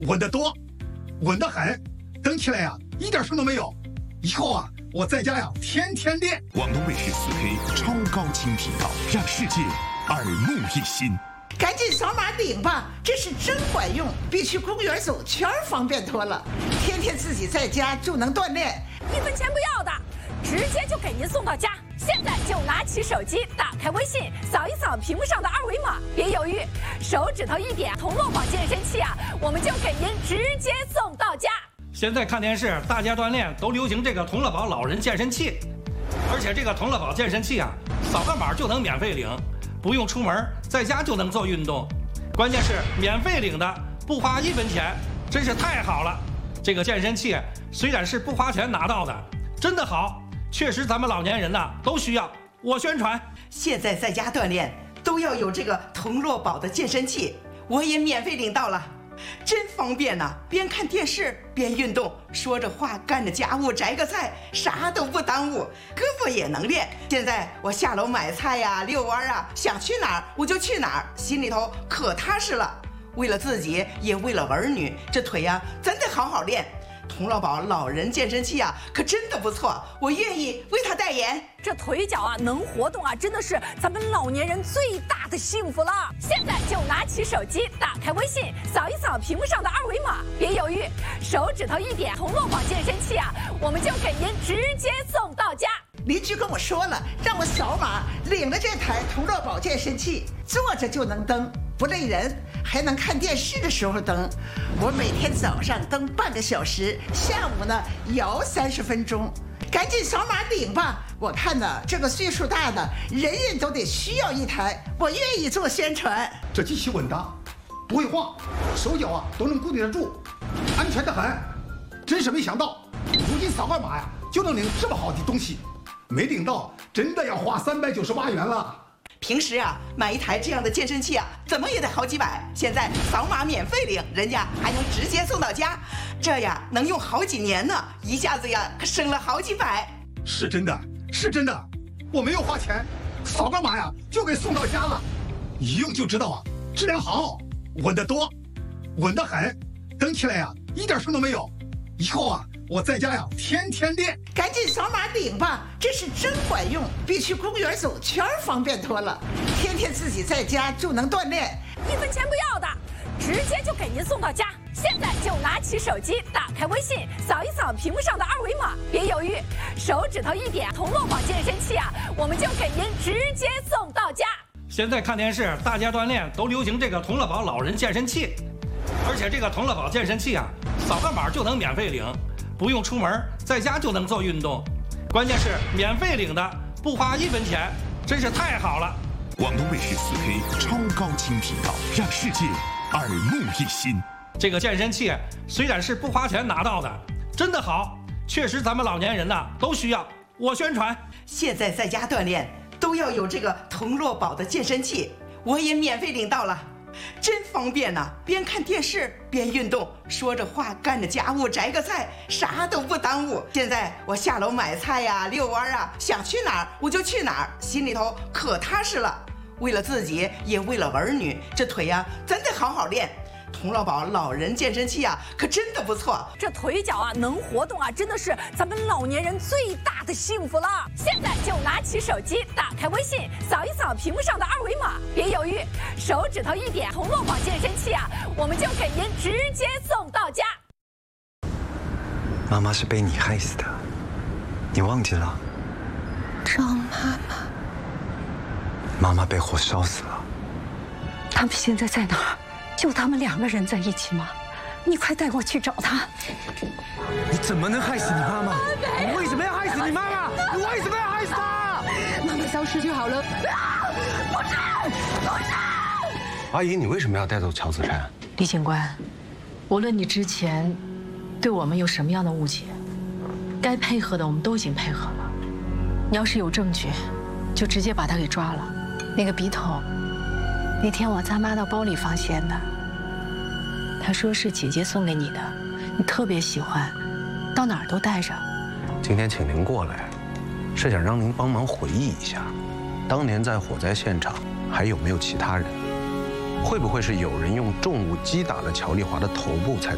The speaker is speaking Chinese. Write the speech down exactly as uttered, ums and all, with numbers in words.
稳得多，稳得很，蹬起来呀、啊、一点声都没有。以后啊，我在家呀天天练。 广东卫视四 K 超高清频道，让世界耳目一新。 赶紧扫码领吧，这是真管用，比去公园走圈方便多了。天天自己在家就能锻炼， 一分钱不要的，直接就给您送到家。现在就拿起手机，打开微信，扫一扫屏幕上的二维码，别犹豫，手指头一点，同乐宝健身器啊，我们就给您直接送到家。 现在看电视，大家锻炼都流行这个同乐宝老人健身器，而且这个同乐宝健身器啊，扫个码就能免费领，不用出门，在家就能做运动。关键是免费领的，不花一分钱，真是太好了。这个健身器虽然是不花钱拿到的，真的好。确实，咱们老年人呐都需要。我宣传， 现在在家锻炼都要有这个同乐宝的健身器，我也免费领到了，真方便呐、啊！边看电视边运动，说着话干着家务，摘个菜，啥都不耽误，胳膊也能练。现在我下楼买菜呀、遛弯啊，想去哪儿我就去哪儿，心里头可踏实了。为了自己，也为了儿女，这腿呀、啊、真得好好练。同乐宝老人健身器啊，可真的不错，我愿意为他代言。 这腿脚啊能活动啊，真的是咱们老年人最大的幸福了。现在就拿起手机，打开微信，扫一扫屏幕上的二维码，别犹豫，手指头一点，同乐宝健身器啊，我们就给您直接送到家。 邻居跟我说了，让我扫码领了这台同乐宝健身器，坐着就能蹬，不累人，还能看电视的时候蹬。我每天早上蹬半个小时，下午呢摇三十分钟。赶紧扫码领吧！我看呢，这个岁数大的人人都得需要一台，我愿意做宣传。 这机器稳当，不会晃，手脚啊都能固定得住，安全得很。真是没想到，如今扫个码呀就能领这么好的东西，没领到真的要花三百九十八元了。 平时啊，买一台这样的健身器啊，怎么也得好几百。现在扫码免费领，人家还能直接送到家，这呀能用好几年呢，一下子呀可省了好几百。 是真的，是真的，我没有花钱，扫个码呀就给送到家了，一用就知道啊，质量好，稳得多，稳得很，蹬起来呀一点声都没有。以后啊，我在家呀天天练。 赶紧扫码领吧，这是真管用，比去公园走圈方便多了。天天自己在家就能锻炼， 一分钱不要的，直接就给您送到家。现在就拿起手机，打开微信，扫一扫屏幕上的二维码，别犹豫，手指头一点，同乐宝健身器啊，我们就给您直接送到家。 现在看电视，大家锻炼都流行这个同乐宝老人健身器，而且这个同乐宝健身器啊，扫个码就能免费领，不用出门，在家就能做运动。关键是免费领的，不花一分钱，真是太好了。 广东卫视四 K 超高清频道，让世界耳目一新。 这个健身器虽然是不花钱拿到的，真的好。确实，咱们老年人呐都需要。我宣传， 现在在家锻炼都要有这个同乐宝的健身器，我也免费领到了。真方便呐、啊！边看电视边运动，说着话干着家务，摘个菜，啥都不耽误。现在我下楼买菜呀、遛弯啊，想去哪儿我就去哪儿，心里头可踏实了。为了自己，也为了儿女，这腿呀、啊、真得好好练。同乐宝老人健身器啊，可真的不错。 这腿脚啊能活动啊，真的是咱们老年人最大的幸福了。现在就拿起手机，打开微信，扫一扫屏幕上的二维码，别犹豫，手指头一点，同乐宝健身器啊，我们就给您直接送到家。 妈妈是被你害死的，你忘记了？ 张妈妈， 妈妈被火烧死了。 他们现在在哪儿？就他们两个人在一起吗？你快带我去找他！ 你怎么能害死你妈妈？你为什么要害死你妈妈？你为什么要害死她？ 妈妈消失就好了。不是，不是！ 阿姨，你为什么要带走乔子珊？ 李警官，无论你之前对我们有什么样的误解，该配合的我们都已经配合了。你要是有证据，就直接把他给抓了。那个笔筒，那天我在妈的包里发现的。他说是姐姐送给你的，你特别喜欢，到哪儿都带着。 今天请您过来，是想让您帮忙回忆一下，当年在火灾现场还有没有其他人？会不会是有人用重物击打了乔丽华的头部才